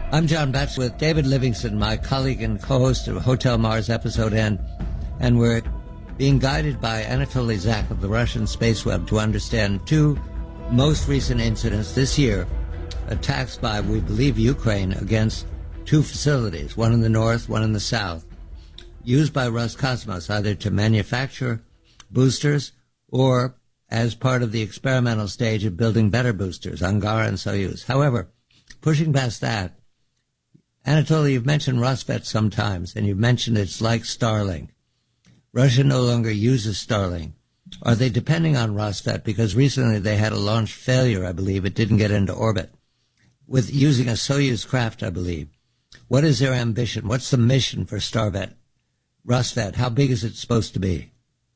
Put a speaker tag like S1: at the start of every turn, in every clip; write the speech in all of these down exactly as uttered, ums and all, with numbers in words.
S1: I'm John Batch with David Livingston, my colleague and co-host of Hotel Mars Episode N, and we're being guided by Anatoly Zak of the Russian Space Web to understand two most recent incidents this year, attacks by, we believe, Ukraine against two facilities, one in the north, one in the south, used by Roscosmos either to manufacture boosters or as part of the experimental stage of building better boosters, Angara and Soyuz. However, pushing past that, Anatoly, you've mentioned Rosvet sometimes, and you've mentioned it's like Starlink. Russia no longer uses Starlink. Are they depending on Rosvet? Because recently they had a launch failure, I believe. It didn't get into orbit. With using a Soyuz craft, I believe. What is their ambition? What's the mission for Starvet? Rosvet, how big is it supposed to be?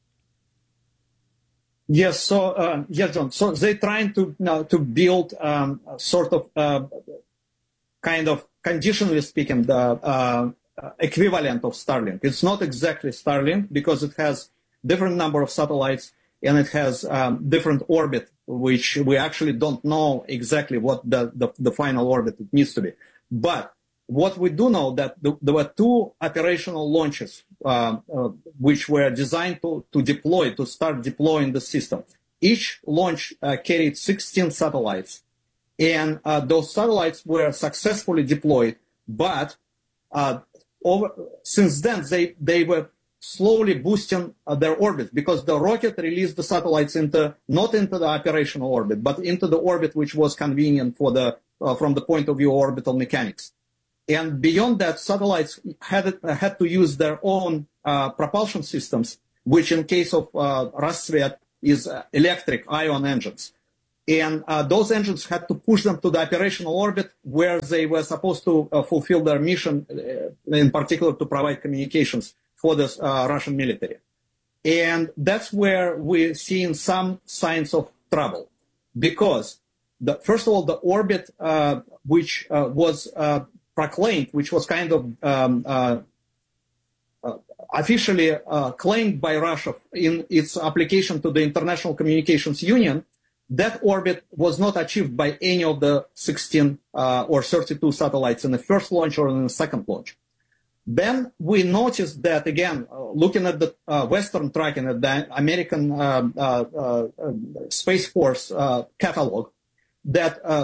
S2: Yes, so, uh, yes, John. So they're trying to, uh, to build um, a sort of uh, kind of, conditionally speaking, the uh, equivalent of Starlink. It's not exactly Starlink because it has different number of satellites and it has um, different orbit, which we actually don't know exactly what the, the, the final orbit it needs to be. But what we do know that the, there were two operational launches uh, uh, which were designed to, to deploy, to start deploying the system. Each launch uh, carried sixteen satellites. And uh, those satellites were successfully deployed, but uh, over, since then they, they were slowly boosting uh, their orbit because the rocket released the satellites into not into the operational orbit, but into the orbit which was convenient for the uh, from the point of view of orbital mechanics. And beyond that, satellites had uh, had to use their own uh, propulsion systems, which in case of uh, Rassvet is uh, electric ion engines. And uh, those engines had to push them to the operational orbit where they were supposed to uh, fulfill their mission, uh, in particular to provide communications for the uh, Russian military. And that's where we're seeing some signs of trouble. Because, the, first of all, the orbit uh, which uh, was uh, proclaimed, which was kind of um, uh, uh, officially uh, claimed by Russia in its application to the International Communications Union, that orbit was not achieved by any of the sixteen uh, or thirty-two satellites in the first launch or in the second launch. Then we noticed that, again, uh, looking at the uh, Western tracking, at the American uh, uh, uh, Space Force uh, catalog, that uh,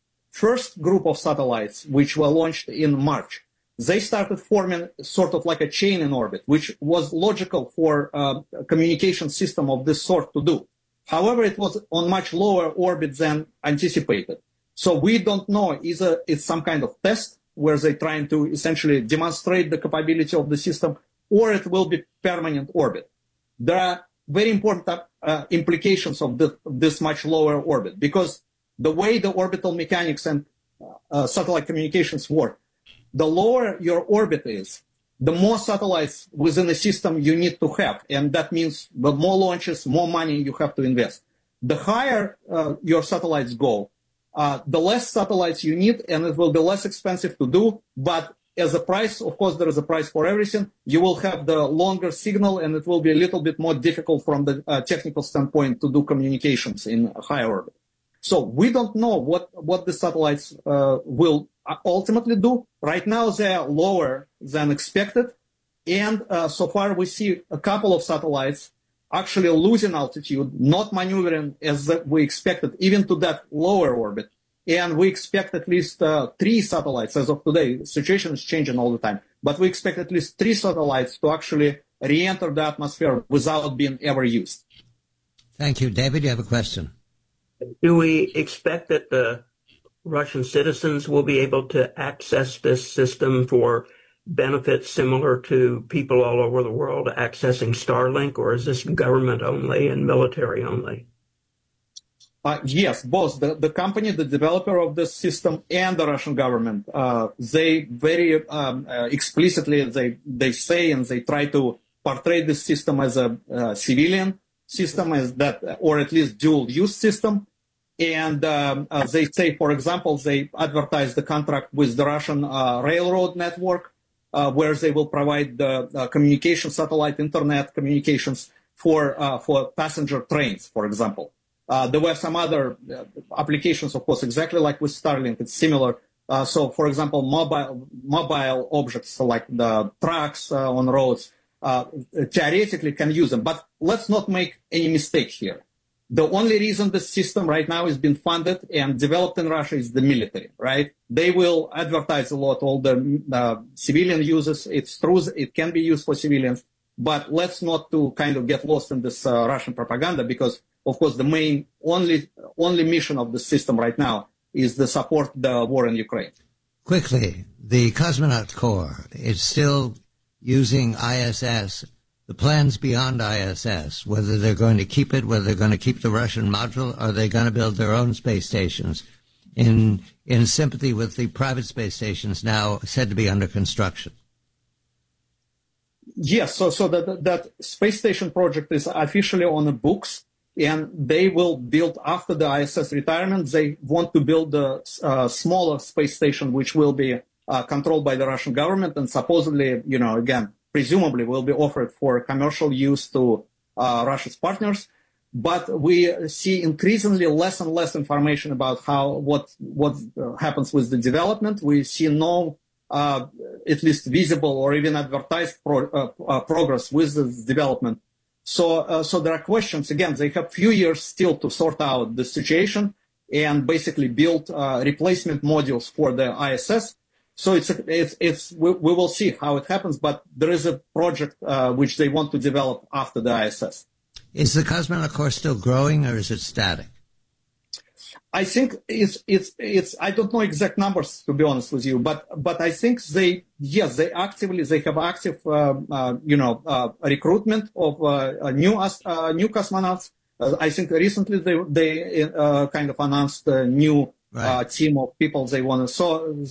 S2: first group of satellites, which were launched in March, they started forming sort of like a chain in orbit, which was logical for uh, a communication system of this sort to do. However, it was on much lower orbit than anticipated. So we don't know, either it's some kind of test where they're trying to essentially demonstrate the capability of the system, or it will be permanent orbit. There are very important uh, implications of the, this much lower orbit, because the way the orbital mechanics and uh, satellite communications work, the lower your orbit is, the more satellites within the system you need to have. And that means the more launches, more money you have to invest. The higher uh, your satellites go, uh, the less satellites you need, and it will be less expensive to do. But as a price, of course, there is a price for everything. You will have the longer signal, and it will be a little bit more difficult from the uh, technical standpoint to do communications in high orbit. So we don't know what, what the satellites uh, will ultimately do. Right now, they are lower than expected. And uh, so far, we see a couple of satellites actually losing altitude, not maneuvering as we expected, even to that lower orbit. And we expect at least uh, three satellites as of today. The situation is changing all the time. But we expect at least three satellites to actually re-enter the atmosphere without being ever used.
S1: Thank you. David, you have a question.
S3: Do we expect that the Russian citizens will be able to access this system for benefits similar to people all over the world accessing Starlink, or is this government only and military only?
S2: Uh, yes, both. The, the company, the developer of this system, and the Russian government, uh, they very um, uh, explicitly, they, they say and they try to portray this system as a uh, civilian system, as that, or at least dual-use system. And um, uh, they say, for example, they advertise the contract with the Russian uh, railroad network, uh, where they will provide the uh, communication, satellite, internet communications for uh, for passenger trains, for example. Uh, there were some other uh, applications, of course, exactly like with Starlink. It's similar Uh, so, for example, mobile mobile objects like the trucks uh, on roads uh, theoretically can use them. But let's not make any mistake here. The only reason the system right now is being funded and developed in Russia is the military, right? They will advertise a lot, all the uh, civilian users. It's true, it can be used for civilians, but let's not to kind of get lost in this uh, Russian propaganda because, of course, the main only only mission of the system right now is to support the war in Ukraine.
S1: Quickly, the Cosmonaut Corps is still using I S S. The plans beyond I S S, whether they're going to keep it, whether they're going to keep the Russian module, or they're going to build their own space stations in in sympathy with the private space stations now said to be under construction.
S2: Yes, so so that that space station project is officially on the books, and they will build after the I S S retirement. They want to build a uh, smaller space station, which will be uh, controlled by the Russian government, and supposedly, you know, again, presumably will be offered for commercial use to uh, Russia's partners. But we see increasingly less and less information about how what what uh, happens with the development. We see no, uh, at least visible or even advertised pro, uh, uh, progress with this development. So, uh, so there are questions. Again, they have few years still to sort out the situation and basically build uh, replacement modules for the I S S. So it's it's it's we, we will see how it happens, but there is a project uh, which they want to develop after the I S S.
S1: Is the Cosmonaut Corps still growing, or is it static?
S2: I think it's it's it's. I don't know exact numbers, to be honest with you, but but I think they yes they actively they have active uh, uh, you know uh, recruitment of uh, new uh, new cosmonauts. Uh, I think recently they they uh, kind of announced a new. Right. Uh, team of people they want to. So